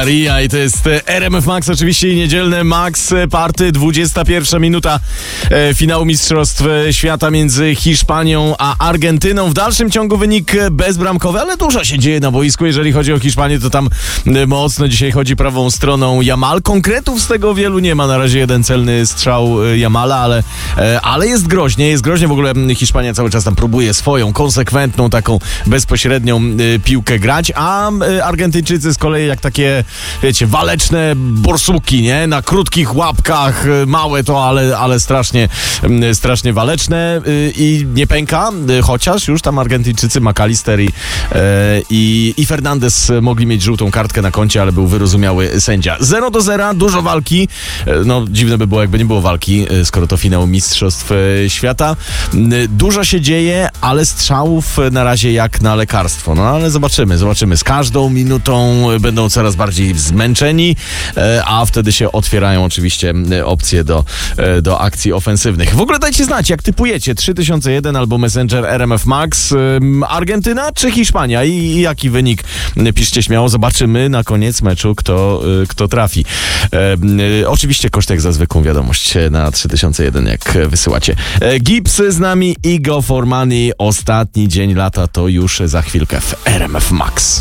Maria i to jest RMF Max, oczywiście i niedzielne Max Party, 21 minuta finału Mistrzostw Świata między Hiszpanią a Argentyną. W dalszym ciągu wynik bezbramkowy, ale dużo się dzieje na boisku. Jeżeli chodzi o Hiszpanię, to tam mocno dzisiaj chodzi prawą stroną Yamal. Konkretów z tego wielu nie ma. Na razie jeden celny strzał Yamala, ale jest groźnie. W ogóle Hiszpania cały czas tam próbuje swoją konsekwentną, taką bezpośrednią piłkę grać, a Argentyńczycy z kolei jak takie, wiecie, waleczne borsuki, nie? Na krótkich łapkach, małe to, ale strasznie waleczne i nie pęka, chociaż już tam Argentyńczycy, McAllister i Fernandez mogli mieć żółtą kartkę na koncie, ale był wyrozumiały sędzia. 0-0, dużo walki. No, dziwne by było, jakby nie było walki, skoro to finał Mistrzostw Świata. Dużo się dzieje, ale strzałów na razie jak na lekarstwo. No, ale zobaczymy. Z każdą minutą będą coraz bardziej zmęczeni, a wtedy się otwierają oczywiście opcje do akcji ofensywnych. W ogóle dajcie znać, jak typujecie 3001 albo Messenger RMF Max, Argentyna czy Hiszpania i jaki wynik? Piszcie śmiało, zobaczymy na koniec meczu, kto trafi. Oczywiście kosztek za zwykłą wiadomość na 3001, jak wysyłacie. Gibbs z nami i Go for Money. Ostatni dzień lata to już za chwilkę w RMF Max.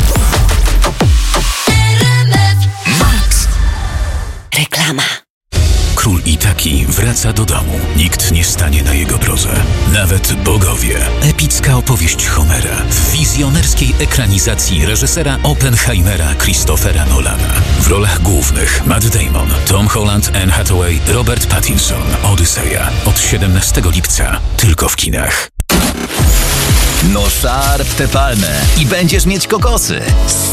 Reklama. Król Itaki wraca do domu. Nikt nie stanie na jego drodze. Nawet bogowie. Epicka opowieść Homera w wizjonerskiej ekranizacji reżysera Oppenheimera Christophera Nolana. W rolach głównych Matt Damon, Tom Holland, Anne Hathaway, Robert Pattinson. Odyseja. Od 17 lipca. Tylko w kinach. No szarp tę palmę i będziesz mieć kokosy.